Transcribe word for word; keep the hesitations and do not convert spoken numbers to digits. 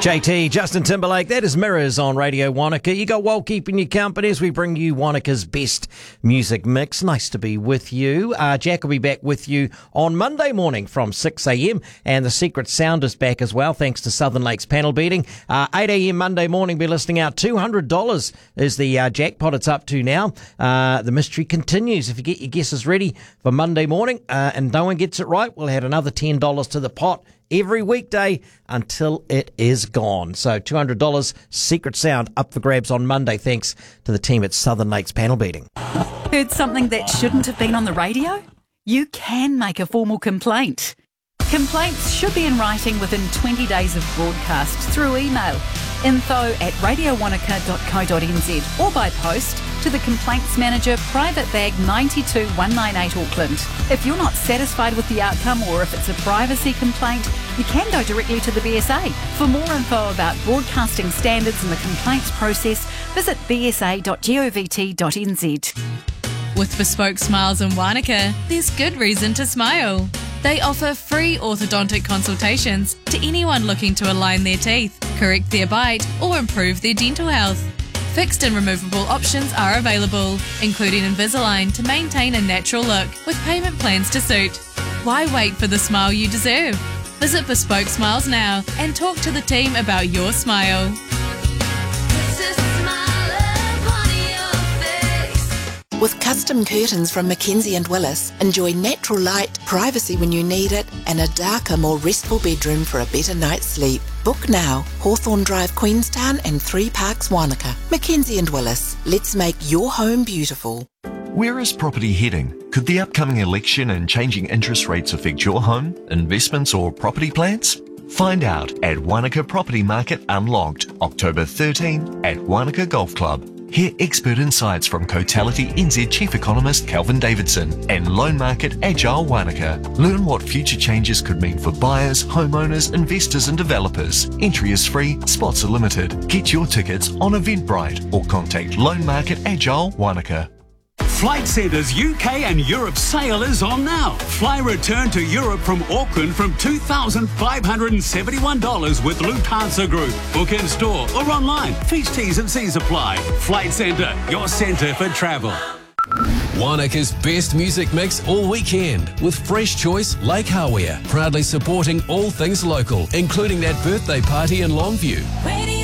J T, Justin Timberlake, that is Mirrors on Radio Wanaka. You got Walt keeping you company as we bring you Wanaka's best music mix. Nice to be with you. Uh, Jack will be back with you on Monday morning from six a.m. and the Secret Sound is back as well, thanks to Southern Lakes panel beating. Uh, eight a.m. Monday morning, be listening out. two hundred dollars is the uh, jackpot it's up to now. Uh, the mystery continues. If you get your guesses ready for Monday morning uh, and no one gets it right, we'll add another ten dollars to the pot every weekday until it is gone. So two hundred dollars Secret Sound up for grabs on Monday, thanks to the team at Southern Lakes panel beating. Heard something that shouldn't have been on the radio? You can make a formal complaint. Complaints should be in writing within twenty days of broadcast through email. Info at radio wanaka dot co dot n z or by post to the Complaints Manager, Private Bag nine two one nine eight Auckland. If you're not satisfied with the outcome or if it's a privacy complaint, you can go directly to the B S A. For more info about broadcasting standards and the complaints process, visit b s a dot govt dot n z. With Bespoke Smiles in Wanaka, there's good reason to smile. They offer free orthodontic consultations to anyone looking to align their teeth, correct their bite, or improve their dental health. Fixed and removable options are available, including Invisalign to maintain a natural look, with payment plans to suit. Why wait for the smile you deserve? Visit Bespoke Smiles now and talk to the team about your smile. With custom curtains from Mackenzie and Willis, enjoy natural light, privacy when you need it, and a darker, more restful bedroom for a better night's sleep. Book now. Hawthorne Drive, Queenstown and Three Parks, Wanaka. Mackenzie and Willis. Let's make your home beautiful. Where is property heading? Could the upcoming election and changing interest rates affect your home, investments or property plans? Find out at Wanaka Property Market Unlocked, October thirteenth at Wanaka Golf Club. Hear expert insights from Cotality N Z Chief Economist Calvin Davidson and Loan Market Agile Wanaka. Learn what future changes could mean for buyers, homeowners, investors and developers. Entry is free, spots are limited. Get your tickets on Eventbrite or contact Loan Market Agile Wanaka. Flight Centre's U K and Europe sale is on now. Fly return to Europe from Auckland from two thousand five hundred seventy-one dollars with Lufthansa Group. Book in store or online. Fees, T's and C's apply. Flight Centre, your centre for travel. Wanaka's best music mix all weekend with Fresh Choice Lake Hawea, proudly supporting all things local, including that birthday party in Longview.